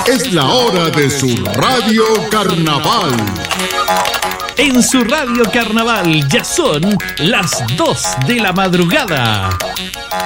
Es la hora de su Radio Carnaval. En su Radio Carnaval ya son las 2 de la madrugada.